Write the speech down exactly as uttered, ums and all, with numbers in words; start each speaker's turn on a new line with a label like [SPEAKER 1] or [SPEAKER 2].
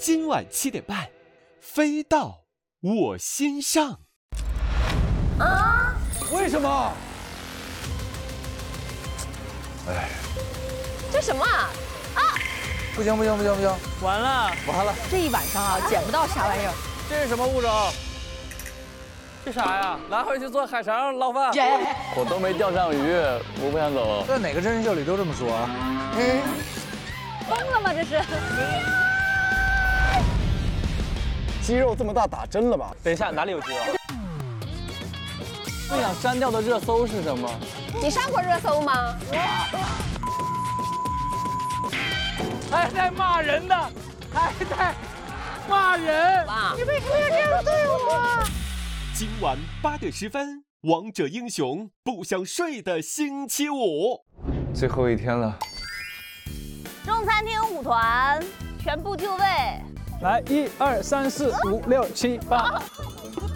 [SPEAKER 1] 今晚七点半，飞到我心上。
[SPEAKER 2] 啊？
[SPEAKER 3] 为什么？
[SPEAKER 2] 哎，这什么啊？啊！
[SPEAKER 3] 不行不行不行不行，
[SPEAKER 4] 完了
[SPEAKER 3] 完了！
[SPEAKER 5] 这一晚上啊，捡不到啥玩意儿。
[SPEAKER 4] 这是什么物种？这啥呀？拿回去做海肠捞饭。
[SPEAKER 6] 我都没钓上鱼，我不想走。
[SPEAKER 3] 在哪个真人秀里都这么说。
[SPEAKER 5] 嗯，疯了吗？这是？
[SPEAKER 6] 鸡肉这么大，打针了吧？
[SPEAKER 4] 等一下，哪里有鸡肉？最想删掉的热搜是什么？
[SPEAKER 2] 你上过热搜吗？
[SPEAKER 4] 还在骂人的，还在骂人！
[SPEAKER 5] 你为什么要这样对我？
[SPEAKER 1] 今晚八点十分，《王者英雄不想睡的星期五》，
[SPEAKER 3] 最后一天了。
[SPEAKER 5] 中餐厅舞团全部就位。
[SPEAKER 4] 来，一二三四五六七八。